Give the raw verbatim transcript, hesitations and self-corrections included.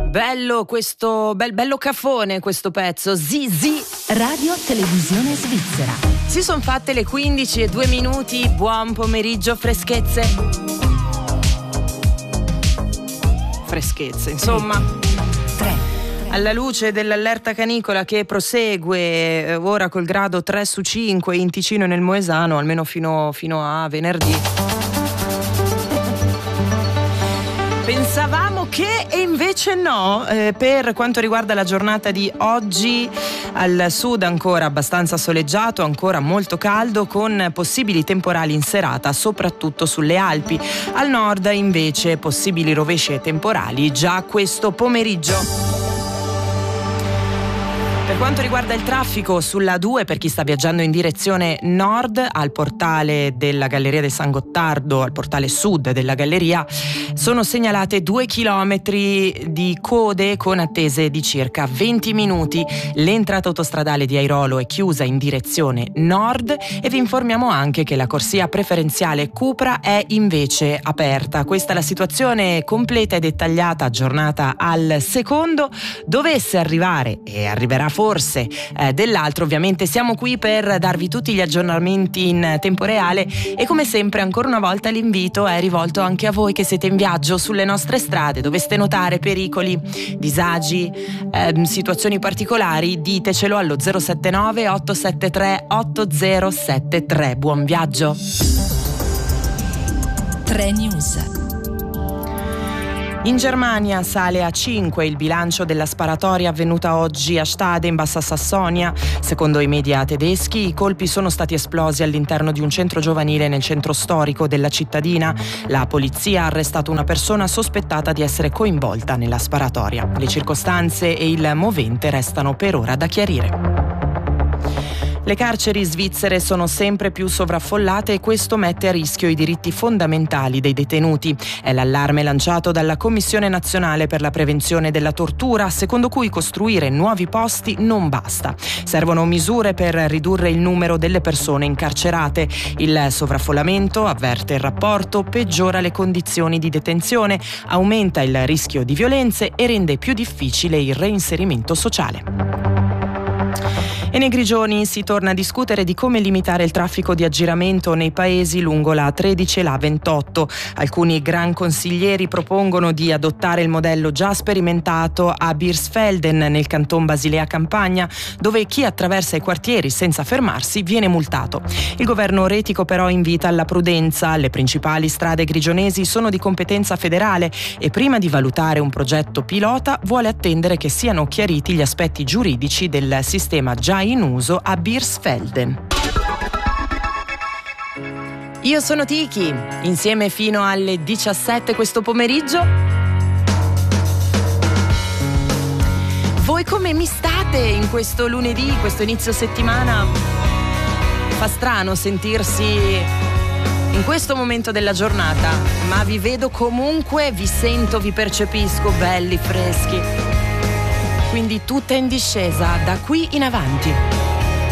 Bello questo, bel, bello cafone questo pezzo. Zizi. Radio Televisione Svizzera. Si sono fatte le quindici e due minuti. Buon pomeriggio, freschezze. Freschezze, insomma. tre. Alla luce dell'allerta canicola che prosegue eh, ora col grado tre su cinque in Ticino e nel Moesano, almeno fino, fino a venerdì. Pensavamo che e invece no, eh, per quanto riguarda la giornata di oggi, al sud ancora abbastanza soleggiato, ancora molto caldo con possibili temporali in serata, soprattutto sulle Alpi. Al nord invece possibili rovesci e temporali già questo pomeriggio. Per quanto riguarda il traffico sulla A due, per chi sta viaggiando in direzione nord, al portale della Galleria del San Gottardo, al portale sud della galleria, sono segnalate due chilometri di code con attese di circa venti minuti. L'entrata autostradale di Airolo è chiusa in direzione nord e vi informiamo anche che la corsia preferenziale Cupra è invece aperta. Questa è la situazione completa e dettagliata, aggiornata al secondo. Dovesse arrivare, e arriverà forse eh, dell'altro, ovviamente siamo qui per darvi tutti gli aggiornamenti in tempo reale e come sempre ancora una volta l'invito è rivolto anche a voi che siete in viaggio sulle nostre strade, doveste notare pericoli, disagi, eh, situazioni particolari, ditecelo allo zero sette nove otto sette tre otto zero sette tre. Buon viaggio. tre News. In Germania sale a cinque il bilancio della sparatoria avvenuta oggi a Stade in Bassa Sassonia. Secondo i media tedeschi, i colpi sono stati esplosi all'interno di un centro giovanile nel centro storico della cittadina. La polizia ha arrestato una persona sospettata di essere coinvolta nella sparatoria. Le circostanze e il movente restano per ora da chiarire. Le carceri svizzere sono sempre più sovraffollate e questo mette a rischio i diritti fondamentali dei detenuti. È l'allarme lanciato dalla Commissione Nazionale per la Prevenzione della Tortura, secondo cui costruire nuovi posti non basta. Servono misure per ridurre il numero delle persone incarcerate. Il sovraffollamento, avverte il rapporto, peggiora le condizioni di detenzione, aumenta il rischio di violenze e rende più difficile il reinserimento sociale. E nei Grigioni si torna a discutere di come limitare il traffico di aggiramento nei paesi lungo la A tredici e la A ventotto. Alcuni gran consiglieri propongono di adottare il modello già sperimentato a Birsfelden nel canton Basilea Campagna, dove chi attraversa i quartieri senza fermarsi viene multato. Il governo retico però invita alla prudenza. Le principali strade grigionesi sono di competenza federale e prima di valutare un progetto pilota vuole attendere che siano chiariti gli aspetti giuridici del sistema già in uso a Birsfelden. Io sono Tiki, insieme fino alle diciassette questo pomeriggio. Voi come mi state in questo lunedì, questo inizio settimana? Fa strano sentirsi in questo momento della giornata, ma vi vedo comunque, vi sento, vi percepisco belli, freschi. Quindi tutta in discesa da qui in avanti.